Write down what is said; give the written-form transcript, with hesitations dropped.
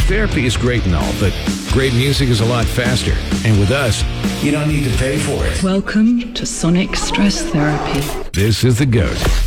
Therapy is great and all, but great music is a lot faster. And with us, you don't need to pay for it. Welcome to Sonic Stress Therapy. This is The GOAT.